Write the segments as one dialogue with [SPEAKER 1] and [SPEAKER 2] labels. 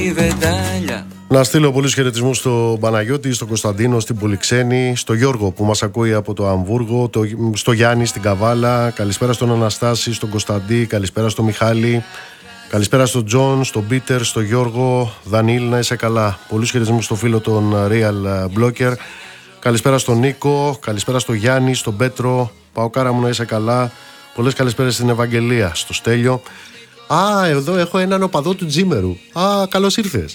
[SPEAKER 1] Να στείλω πολλούς χαιρετισμούς στον Παναγιώτη, στον Κωνσταντίνο, στην Πολυξένη, στο Γιώργο που μας ακούει από το Αμβούργο, στο Γιάννη στην Καβάλα. Καλησπέρα στον Αναστάση, στον Κωνσταντί, καλησπέρα στον Μιχάλη, καλησπέρα στον Τζον, στον Πίτερ, στον Γιώργο. Δανίλ, να είσαι καλά. Πολλούς χαιρετισμούς στο φίλο των Real Blocker. Καλησπέρα στον Νίκο, καλησπέρα στον Γιάννη, στον Πέτρο. Παοκάρα μου, να είσαι καλά. Πολλές καλησπέρες στην Ευαγγελία, στο Στέλιο. Α, εδώ έχω έναν οπαδό του Τζίμερου. Α, καλώς ήρθες.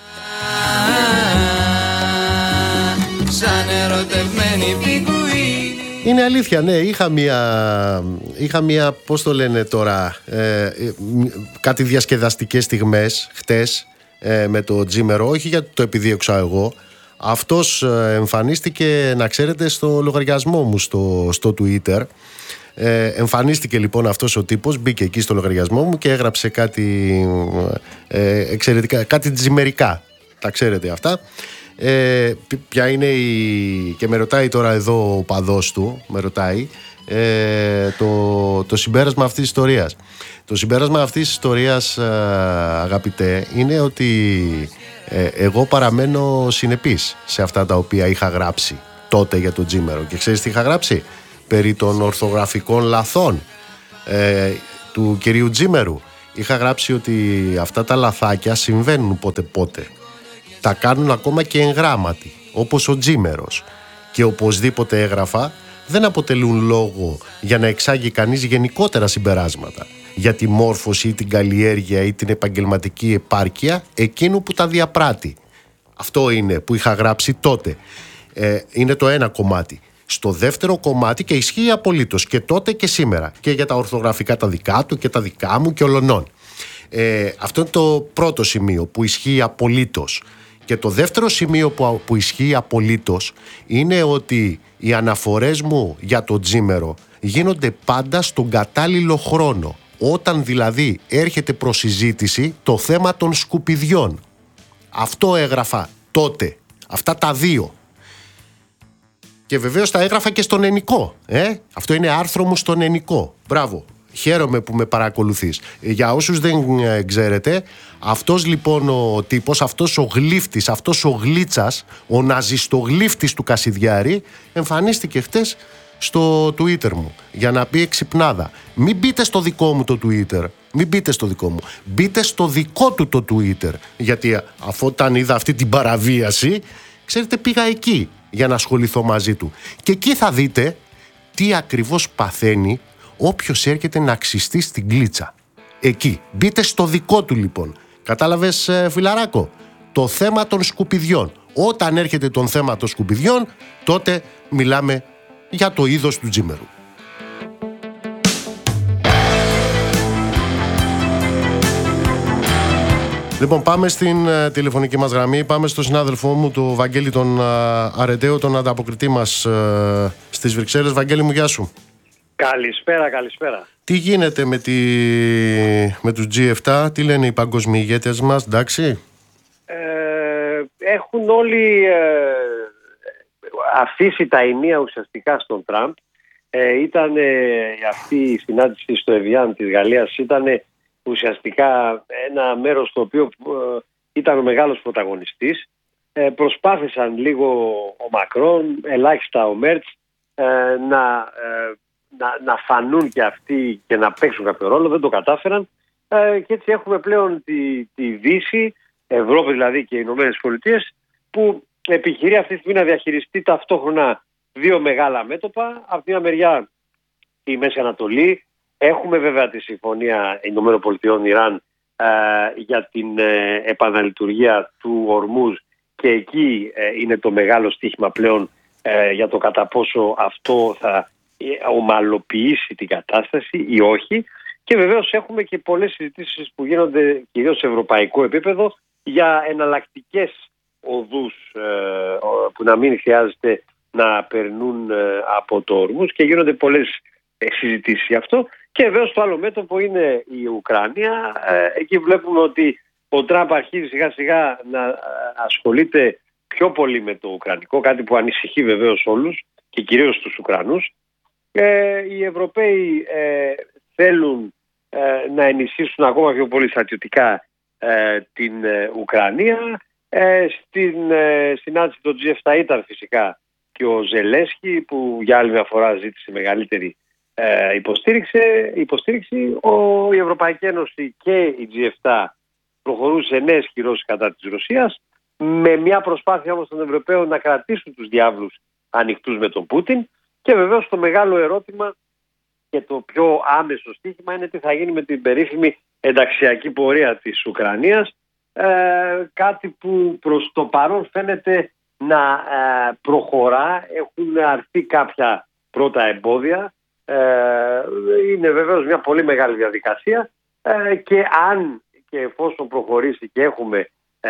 [SPEAKER 1] Σαν ερωτευμένη πιγκουίνη. Είναι αλήθεια, ναι, είχα μία, πώς το λένε τώρα, κάτι διασκεδαστικές στιγμές χτες με το Τζίμερο, όχι γιατί το επιδίωξα εγώ. Αυτός εμφανίστηκε, να ξέρετε, στο λογαριασμό μου στο Twitter. Εμφανίστηκε λοιπόν αυτός ο τύπος, μπήκε εκεί στο λογαριασμό μου και έγραψε κάτι εξαιρετικά, κάτι τζιμερικά. Τα ξέρετε αυτά. Ποια είναι και με ρωτάει τώρα εδώ ο παδός του, με ρωτάει το συμπέρασμα αυτής της ιστορίας. Το συμπέρασμα αυτής της ιστορίας, αγαπητέ, είναι ότι εγώ παραμένω συνεπής σε αυτά τα οποία είχα γράψει τότε για το Τζίμερο. Και ξέρεις τι είχα γράψει? Περί των ορθογραφικών λαθών του κυρίου Τζίμερου. Είχα γράψει ότι αυτά τα λαθάκια συμβαίνουν πότε. Τα κάνουν ακόμα και εγγράμματοι, όπως ο Τζίμερος. Και οπωσδήποτε έγραφα, δεν αποτελούν λόγο για να εξάγει κανείς γενικότερα συμπεράσματα για τη μόρφωση ή την καλλιέργεια ή την επαγγελματική επάρκεια εκείνου που τα διαπράττει. Αυτό είναι που είχα γράψει τότε. Είναι το ένα κομμάτι. Στο δεύτερο κομμάτι, και ισχύει απολύτως και τότε και σήμερα, και για τα ορθογραφικά τα δικά του και τα δικά μου και ολονών. Αυτό είναι το πρώτο σημείο που ισχύει απολύτως. Και το δεύτερο σημείο που ισχύει απολύτως είναι ότι οι αναφορές μου για το Τζίμερο γίνονται πάντα στον κατάλληλο χρόνο, όταν δηλαδή έρχεται προς συζήτηση το θέμα των σκουπιδιών. Αυτό έγραφα τότε, αυτά τα δύο. Και βεβαίως τα έγραφα και στον Ενικό. Αυτό είναι άρθρο μου στον Ενικό. Μπράβο. Χαίρομαι που με παρακολουθείς. Για όσους δεν ξέρετε, αυτός λοιπόν ο τύπος, αυτός ο γλύφτης, αυτός ο γλίτσας, ο ναζιστογλύφτης του Κασιδιάρη, εμφανίστηκε χτες στο Twitter μου για να πει εξυπνάδα. Μην μπείτε στο δικό μου το Twitter. Μην μπείτε στο δικό μου. Μπείτε στο δικό του το Twitter. Γιατί αφού όταν είδα αυτή την παραβίαση, ξέρετε, πήγα εκεί για να ασχοληθώ μαζί του. Και εκεί θα δείτε τι ακριβώς παθαίνει όποιος έρχεται να αξιστεί στην κλίτσα. Εκεί. Μπείτε στο δικό του λοιπόν. Κατάλαβες, φιλαράκο? Το θέμα των σκουπιδιών. Όταν έρχεται το θέμα των σκουπιδιών, τότε μιλάμε για το είδος του Τζίμερου. Λοιπόν, πάμε στην τηλεφωνική μας γραμμή. Πάμε στο συνάδελφό μου, τον Βαγγέλη τον Αρεταίο, τον ανταποκριτή μας στις Βρυξέλλες. Βαγγέλη μου, γεια σου.
[SPEAKER 2] Καλησπέρα.
[SPEAKER 1] Τι γίνεται με τους G7, τι λένε οι παγκόσμιοι ηγέτες μας, εντάξει?
[SPEAKER 2] Έχουν όλοι αφήσει τα ενία ουσιαστικά στον Τραμπ. Ήταν αυτή η συνάντηση στο Εβιάν της Γαλλίας, ήταν ουσιαστικά ένα μέρος στο οποίο ήταν ο μεγάλος πρωταγωνιστής. Προσπάθησαν λίγο ο Μακρόν, ελάχιστα ο Μέρτς, να φανούν και αυτοί και να παίξουν κάποιο ρόλο. Δεν το κατάφεραν και έτσι έχουμε πλέον τη Δύση, Ευρώπη δηλαδή και οι Ηνωμένες Πολιτείες, που επιχειρεί αυτή τη στιγμή να διαχειριστεί ταυτόχρονα δύο μεγάλα μέτωπα. Από τη μια μεριά η Μέση Ανατολή. Έχουμε βέβαια τη συμφωνία Ηνωμένων Πολιτειών Ιράν για την επαναλειτουργία του Ορμούζ, και εκεί είναι το μεγάλο στοίχημα πλέον για το κατά πόσο αυτό θα ομαλοποιήσει την κατάσταση ή όχι. Και βεβαίως έχουμε και πολλές συζητήσεις που γίνονται κυρίως σε ευρωπαϊκό επίπεδο για εναλλακτικές οδούς που να μην χρειάζεται να περνούν από το Ορμούζ, και γίνονται πολλές συζητήσεις γι' αυτό. Και βεβαίως το άλλο μέτωπο είναι η Ουκρανία. Εκεί βλέπουμε ότι ο Τραμπ αρχίζει σιγά σιγά να ασχολείται πιο πολύ με το Ουκρανικό, κάτι που ανησυχεί βεβαίως όλους και κυρίως τους Ουκρανούς. Οι Ευρωπαίοι θέλουν να ενισχύσουν ακόμα πιο πολύ στρατιωτικά την Ουκρανία. Στην συνάντηση των G7 ήταν φυσικά και ο Ζελένσκι, που για άλλη μια φορά ζήτησε μεγαλύτερη υποστήριξη. Η Ευρωπαϊκή Ένωση και η G7 προχωρούν σε νέες κυρώσεις κατά της Ρωσίας, με μια προσπάθεια όμως των Ευρωπαίων να κρατήσουν τους διάβλους ανοιχτούς με τον Πούτιν. Και βεβαίως το μεγάλο ερώτημα και το πιο άμεσο στοίχημα είναι τι θα γίνει με την περίφημη ενταξιακή πορεία της Ουκρανίας, κάτι που προς το παρόν φαίνεται να προχωρά. Έχουν αρθεί κάποια πρώτα εμπόδια. Είναι βεβαίως μια πολύ μεγάλη διαδικασία, και αν και εφόσον προχωρήσει και έχουμε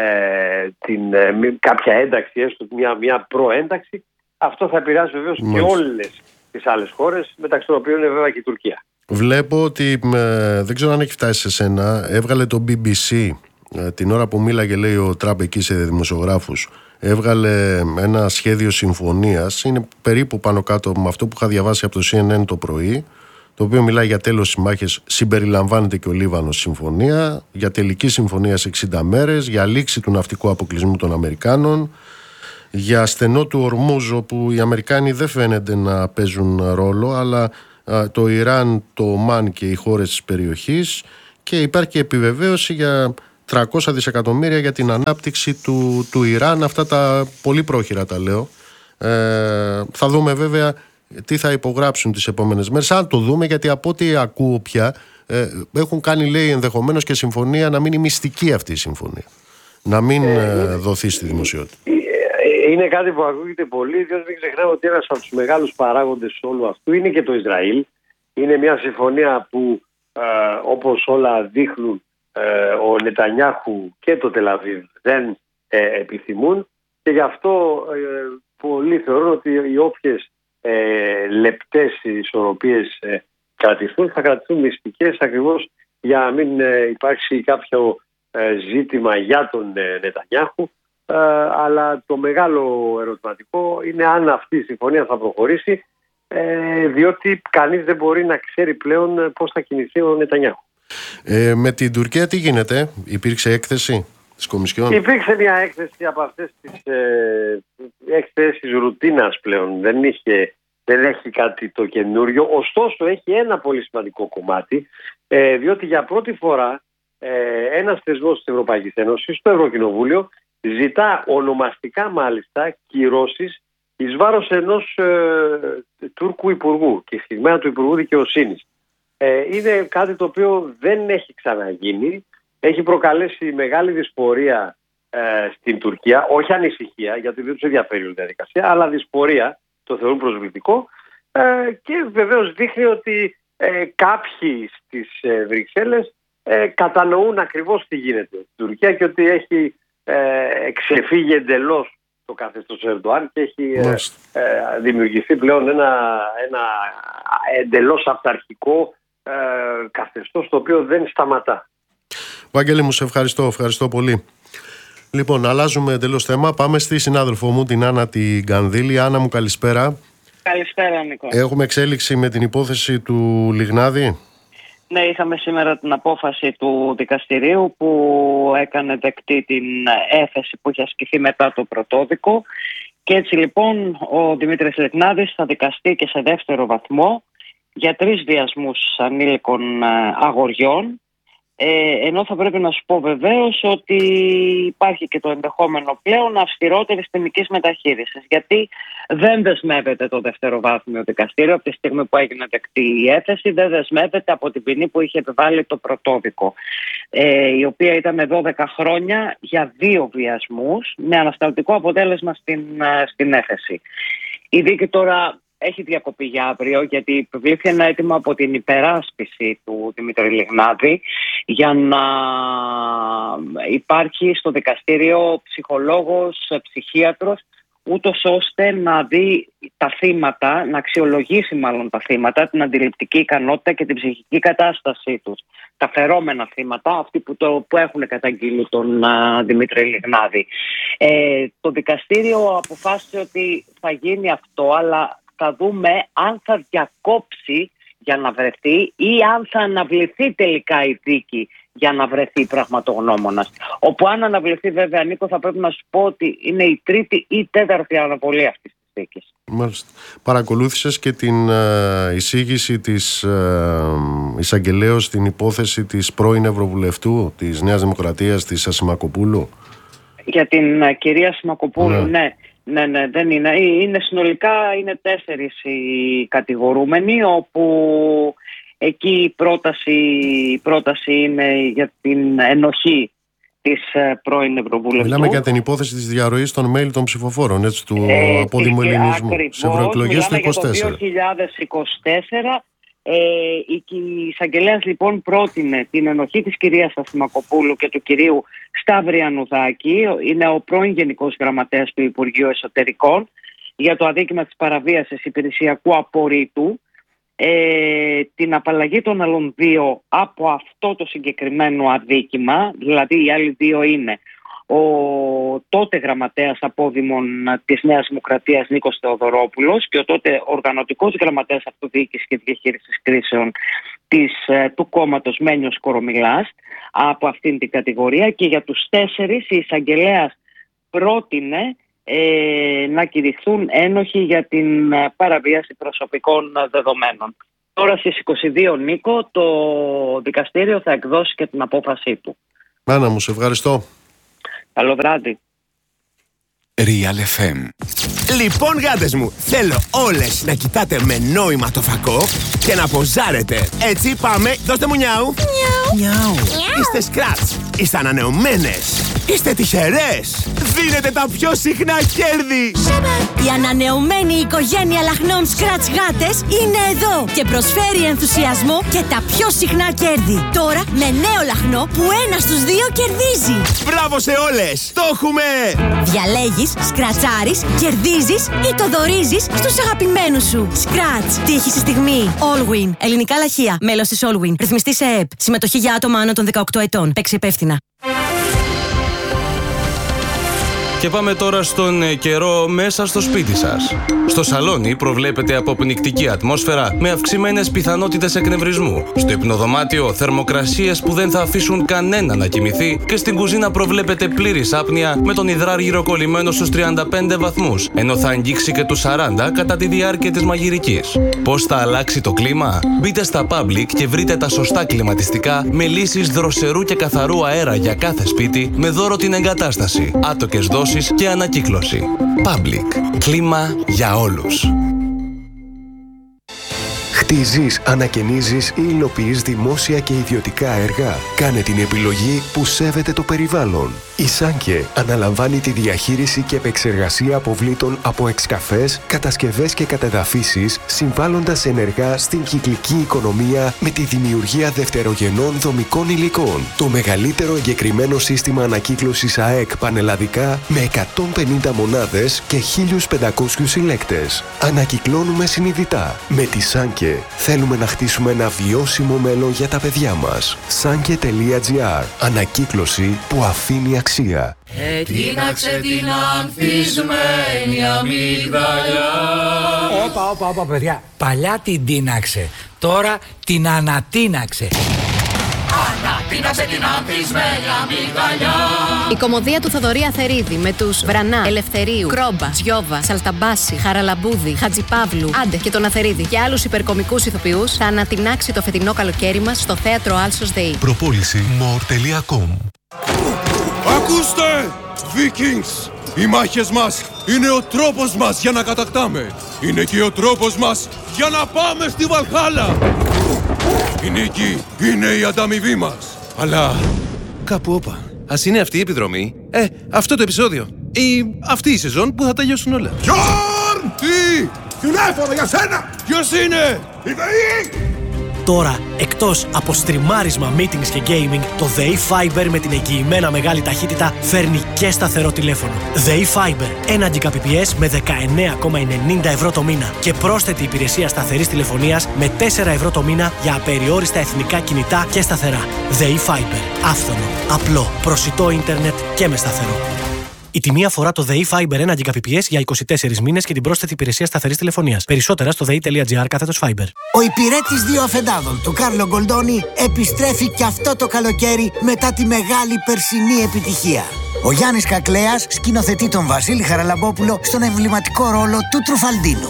[SPEAKER 2] κάποια ένταξη, έστω μια προένταξη, αυτό θα επηρεάσει βεβαίως και όλες τις άλλες χώρες, μεταξύ των οποίων είναι βέβαια και η Τουρκία.
[SPEAKER 1] Βλέπω ότι, δεν ξέρω αν έχει φτάσει σε σένα, έβγαλε το BBC την ώρα που μίλαγε, λέει ο Τραμπ εκεί σε δημοσιογράφους, έβγαλε ένα σχέδιο συμφωνίας, είναι περίπου πάνω κάτω με αυτό που είχα διαβάσει από το CNN το πρωί, το οποίο μιλάει για τέλος στις μάχες, συμπεριλαμβάνεται και ο Λίβανος συμφωνία, για τελική συμφωνία σε 60 μέρες, για λήξη του ναυτικού αποκλεισμού των Αμερικάνων, για στενό του Ορμούζ, όπου οι Αμερικάνοι δεν φαίνεται να παίζουν ρόλο, αλλά το Ιράν, το Ομάν και οι χώρες της περιοχής, και υπάρχει και επιβεβαίωση για 300 δισεκατομμύρια για την ανάπτυξη του Ιράν. Αυτά τα πολύ πρόχειρα τα λέω. Θα δούμε βέβαια τι θα υπογράψουν τις επόμενες μέρες, αν το δούμε, γιατί από ό,τι ακούω πια έχουν κάνει, λέει, ενδεχομένως και συμφωνία να μείνει μυστική αυτή η συμφωνία, να μην δοθεί στη δημοσιότητα.
[SPEAKER 2] Είναι κάτι που ακούγεται πολύ, διότι μην ξεχνάμε ότι ένας από τους μεγάλους παράγοντες όλου αυτού είναι και το Ισραήλ. Είναι μια συμφωνία που όπως όλα δείχνουν ο Νετανιάχου και το Τελαβίβ δεν επιθυμούν, και γι' αυτό πολλοί θεωρούν ότι οι όποιες λεπτές ισορροπίες κρατηθούν θα κρατηθούν μυστικές, ακριβώς για να μην υπάρξει κάποιο ζήτημα για τον Νετανιάχου. Αλλά το μεγάλο ερωτηματικό είναι αν αυτή η συμφωνία θα προχωρήσει, διότι κανείς δεν μπορεί να ξέρει πλέον πώς θα κινηθεί ο Νετανιάχου.
[SPEAKER 1] Με την Τουρκία τι γίνεται, υπήρξε έκθεση της Κομισιόν?
[SPEAKER 2] Υπήρξε μια έκθεση από αυτές τις έκθεσεις ρουτίνας πλέον. Δεν έχει κάτι το καινούριο. Ωστόσο έχει ένα πολύ σημαντικό κομμάτι, διότι για πρώτη φορά ένας θεσμός της Ευρωπαϊκής Ένωσης, το Ευρωκοινοβούλιο, ζητά ονομαστικά μάλιστα κυρώσεις εις βάρος ενός Τούρκου υπουργού, και συγκεκριμένα του Υπουργού Δικαιοσύνης. Είναι κάτι το οποίο δεν έχει ξαναγίνει. Έχει προκαλέσει μεγάλη δυσπορία στην Τουρκία, όχι ανησυχία, γιατί δεν τους ενδιαφέρει η διαδικασία, αλλά δυσπορία, το θεωρούν προσβλητικό, και βεβαίως δείχνει ότι κάποιοι στις Βρυξέλλες κατανοούν ακριβώς τι γίνεται στην Τουρκία και ότι έχει ξεφύγει εντελώς το καθεστώς Ερντοάν και έχει δημιουργηθεί πλέον ένα εντελώς αυταρχικό καθεστώς, το οποίο δεν σταματά.
[SPEAKER 1] Βαγγέλη μου, σε ευχαριστώ πολύ. Λοιπόν, αλλάζουμε εντελώς θέμα. Πάμε στη συνάδελφό μου, την Άννα την Κανδύλη. Άννα μου, καλησπέρα.
[SPEAKER 3] Καλησπέρα, Νικό.
[SPEAKER 1] Έχουμε εξέλιξη με την υπόθεση του Λιγνάδη.
[SPEAKER 3] Ναι, είχαμε σήμερα την απόφαση του δικαστηρίου που έκανε δεκτή την έφεση που είχε ασκηθεί μετά το πρωτόδικο, και έτσι λοιπόν ο Δημήτρης Λιγνάδης θα δικαστεί και σε δεύτερο βαθμό για 3 βιασμούς ανήλικων αγοριών, ενώ θα πρέπει να σου πω βεβαίως ότι υπάρχει και το ενδεχόμενο πλέον αυστηρότερης ποινικής μεταχείρισης, γιατί δεν δεσμεύεται το δευτεροβάθμιο δικαστήριο από τη στιγμή που έγινε δεκτή η έφεση, δεν δεσμεύεται από την ποινή που είχε επιβάλει το πρωτόδικο, η οποία ήταν 12 χρόνια για 2 βιασμούς με ανασταλτικό αποτέλεσμα στην έφεση. Η δίκη τώρα έχει διακοπεί για αύριο, γιατί επιβλήθηκε ένα αίτημα από την υπεράσπιση του Δημήτρη Λιγνάδη για να υπάρχει στο δικαστήριο ψυχολόγος, ψυχίατρος, ούτως ώστε να δει τα θύματα, να αξιολογήσει μάλλον τα θύματα, την αντιληπτική ικανότητα και την ψυχική κατάστασή τους. Τα φερόμενα θύματα, αυτοί που έχουν καταγγείλει τον Δημήτρη Λιγνάδη. Το δικαστήριο αποφάσισε ότι θα γίνει αυτό, αλλά θα δούμε αν θα διακόψει για να βρεθεί ή αν θα αναβληθεί τελικά η δίκη για να βρεθεί πραγματογνώμονας. Όπου αν αναβληθεί, βέβαια, Νίκο, θα πρέπει να σου πω ότι είναι η τρίτη ή τέταρτη αναβολή αυτής της δίκης.
[SPEAKER 1] Μάλιστα. Παρακολούθησες και την εισήγηση της εισαγγελέως στην υπόθεση της πρώην Ευρωβουλευτού της Νέας Δημοκρατίας, της Ασημακοπούλου?
[SPEAKER 3] Για την κυρία Ασημακοπούλου, ναι, δεν είναι. Συνολικά είναι 4 οι κατηγορούμενοι, όπου εκεί η πρόταση είναι για την ενοχή της πρώην Ευρωβουλευτού.
[SPEAKER 1] Μιλάμε για την υπόθεση της διαρροής των mail των ψηφοφόρων, έτσι, του απόδημου ελληνισμού στις ευρωεκλογές του 2024.
[SPEAKER 3] Το 2024 η εισαγγελέας λοιπόν πρότεινε την ενοχή της κυρίας Ασημακοπούλου και του κυρίου Σταυριανουδάκη, είναι ο πρώην Γενικός Γραμματέας του Υπουργείου Εσωτερικών, για το αδίκημα της παραβίασης υπηρεσιακού απορρίτου, την απαλλαγή των άλλων 2 από αυτό το συγκεκριμένο αδίκημα. Δηλαδή οι άλλοι 2 είναι ο τότε γραμματέας απόδημων της Νέας Δημοκρατίας Νίκος Θεοδωρόπουλος και ο τότε οργανωτικός γραμματέας αυτοδιοίκησης και διαχείρισης κρίσεων του κόμματος Μένιος Κορομιλάς, από αυτήν την κατηγορία. Και για τους 4 η εισαγγελέας πρότεινε να κηρυχθούν ένοχοι για την παραβίαση προσωπικών δεδομένων. Τώρα στις 22, Νίκο, το δικαστήριο θα εκδώσει και την απόφασή του.
[SPEAKER 1] Άννα μου, σε ευχαριστώ.
[SPEAKER 3] Καλό βράδυ.
[SPEAKER 4] Real FM. Λοιπόν, γάτες μου, θέλω όλες να κοιτάτε με νόημα το φακό και να ποζάρετε. Έτσι, πάμε, δώστε μου νιάου. Νιάου. Είστε σκράτς, είστε ανανεωμένες, είστε τυχερές. Δίνετε τα πιο συχνά κέρδη.
[SPEAKER 5] Η ανανεωμένη οικογένεια λαχνών Scratch γάτες είναι εδώ και προσφέρει ενθουσιασμό και τα πιο συχνά κέρδη. Τώρα με νέο λαχνό που 1 στους 2 κερδίζει.
[SPEAKER 4] Μπράβο σε όλες, το έχουμε!
[SPEAKER 5] Διαλέγεις, σκρατσάρεις, κερδίζεις ή το δωρίζεις στους αγαπημένους σου. Scratch. Τύχη στη στιγμή. Allwin. Ελληνικά λαχεία. Μέλος της Allwin. Ρυθμιστή σε ΕΕΠ. Συμμετοχή για άτομα άνω των 18 ετών. Παίξει υπεύθυνα.
[SPEAKER 6] Και πάμε τώρα στον καιρό μέσα στο σπίτι σας. Στο σαλόνι προβλέπεται αποπνικτική ατμόσφαιρα με αυξημένες πιθανότητες εκνευρισμού. Στο υπνοδωμάτιο θερμοκρασίες που δεν θα αφήσουν κανένα να κοιμηθεί και στην κουζίνα προβλέπεται πλήρης άπνοια με τον υδράργυρο κολλημένο στους 35 βαθμούς, ενώ θα αγγίξει και τους 40 κατά τη διάρκεια της μαγειρικής. Πώς θα αλλάξει το κλίμα? Μπείτε στα Public και βρείτε τα σωστά κλιματιστικά με λύσεις δροσερού και καθαρού αέρα για κάθε σπίτι, με δώρο την εγκατάσταση, άτοκες δόσεις και ανακύκλωση. Public. Κλίμα για όλους.
[SPEAKER 7] Χτίζεις, ανακαινίζεις ή υλοποιείς δημόσια και ιδιωτικά έργα. Κάνε την επιλογή που σέβεται το περιβάλλον. Η Σάνκε αναλαμβάνει τη διαχείριση και επεξεργασία αποβλήτων από εξκαφές, κατασκευές και κατεδαφίσεις, συμβάλλοντας ενεργά στην κυκλική οικονομία με τη δημιουργία δευτερογενών δομικών υλικών. Το μεγαλύτερο εγκεκριμένο σύστημα ανακύκλωσης ΑΕΚ πανελλαδικά με 150 μονάδες και 1.500 συλλέκτες. Ανακυκλώνουμε συνειδητά. Με τη Σάνκε θέλουμε να χτίσουμε ένα βιώσιμο μέλλον για τα παιδιά μας. Sanke.gr. Ανακύκλωση που αφήνει αξία.
[SPEAKER 8] Ετίναξε την ανθισμένη αμύγδαλια.
[SPEAKER 9] Όπα, παιδιά. Παλιά την τίναξε. Τώρα την ανατίναξε.
[SPEAKER 8] Ανατίναξε την ανθισμένη αμύγδαλια.
[SPEAKER 10] Η κωμωδία του Θοδωρή Αθερίδη με τους Βρανά, Ελευθερίου, Κρόμπα, Τζιόβα, Σαλταμπάση, Χαραλαμπούδη, Χατζιπαύλου, Άντε και τον Αθερίδη και άλλους υπερκομικούς ηθοποιούς θα ανατινάξει το φετινό καλοκαίρι μας στο θέατρο Άλσος ΔΕΗ.
[SPEAKER 11] Προπόληση more.com.
[SPEAKER 12] Ακούστε, Vikings! Οι μάχες μας είναι ο τρόπος μας για να κατακτάμε. Είναι και ο τρόπος μας για να πάμε στη Βαλχάλα. Η νίκη είναι η ανταμοιβή μας. Αλλά κάπου όπα. Ας είναι αυτή η επιδρομή, αυτό το επεισόδιο ή αυτή η σεζόν που θα τελειώσουν όλα. Γιόρν! Τι! Τηλέφωνο για σένα! Ποιος είναι? Η ΔΕΗ!
[SPEAKER 13] Τώρα, εκτός από στριμάρισμα, meetings και gaming, το ΔΕΗ Fiber με την εγγυημένα μεγάλη ταχύτητα φέρνει και σταθερό τηλέφωνο. ΔΕΗ Fiber, 1 Gbps με 19,90 ευρώ το μήνα και πρόσθετη υπηρεσία σταθερής τηλεφωνίας με 4 ευρώ το μήνα για απεριόριστα εθνικά κινητά και σταθερά. ΔΕΗ Fiber, άφθονο, απλό, προσιτό ίντερνετ και με σταθερό. Η τιμή αφορά το ΔΕΗ Fiber 1 Gbps για 24 μήνες και την πρόσθετη υπηρεσία σταθερής τηλεφωνίας. Περισσότερα στο dei.gr/Fiber.
[SPEAKER 14] Ο υπηρέτης δύο αφεντάδων του Κάρλο Γκολντόνι επιστρέφει και αυτό το καλοκαίρι μετά τη μεγάλη περσινή επιτυχία. Ο Γιάννης Κακλέας σκηνοθετεί τον Βασίλη Χαραλαμπόπουλο στον εμβληματικό ρόλο του Τρουφαλντίνο.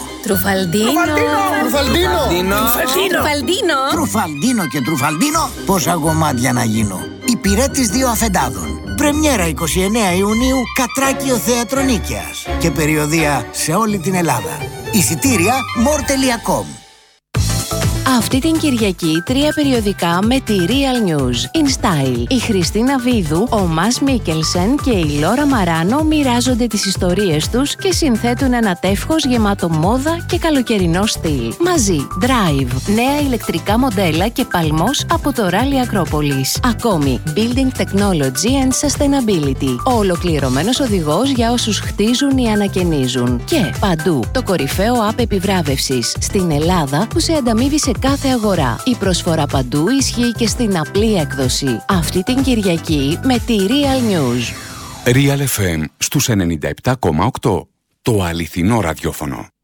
[SPEAKER 14] Τρουφαλντίνο και Τρουφαλντίνο, πόσα γομάτια να γίνω. Υπηρέτης δύο αφεντάδων. Πρεμιέρα 29 Ιουνίου, Κατράκιο Θέατρο Νίκαιας. Και περιοδεία σε όλη την Ελλάδα. Εισιτήρια more.com.
[SPEAKER 15] Αυτή την Κυριακή 3 περιοδικά με τη Real News. In Style. Η Χριστίνα Βίδου, ο Μας Μίκελσεν και η Λόρα Μαράνο μοιράζονται τις ιστορίες τους και συνθέτουν ένα τεύχος γεμάτο μόδα και καλοκαιρινό στυλ. Μαζί, Drive, νέα ηλεκτρικά μοντέλα και παλμός από το Rally Acropolis. Ακόμη, Building Technology and Sustainability. Ο ολοκληρωμένος οδηγός για όσους χτίζουν ή ανακαινίζουν. Και παντού, το κορυφαίο app επιβράβευσης στην Ελλάδα που σε ανταμείβει σε κάθε αγορά. Η προσφορά παντού ισχύει και στην απλή έκδοση. Αυτή την Κυριακή με τη Real News.
[SPEAKER 16] Real FM στους 97,8. Το αληθινό ραδιόφωνο.